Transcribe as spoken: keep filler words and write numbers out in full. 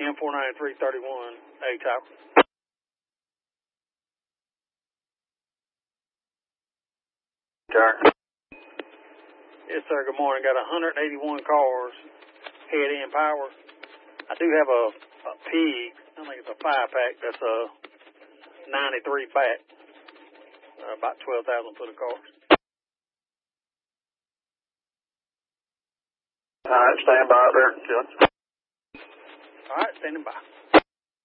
M four ninety-three thirty-one, A Tower. Turn. Yes, sir. Good morning. Got one hundred eighty-one cars head-in power. I do have a, a pig. I think it's a five-pack. That's a ninety-three back. Uh, about twelve thousand foot of cars. All right, stand by there. All right, standing by.